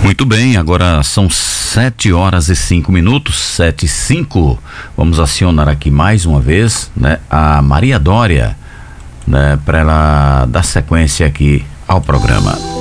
Muito bem, agora são 7h05, 7h05. Vamos acionar aqui mais uma vez, né, a Maria Dória, né, para ela dar sequência aqui ao programa.